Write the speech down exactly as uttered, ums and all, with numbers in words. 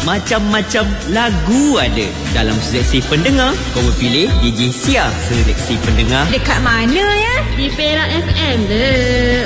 macam-macam lagu ada. Dalam seleksi pendengar, kau pilih D J Sia, seleksi pendengar. Dekat mana ya? Di Perak F M je.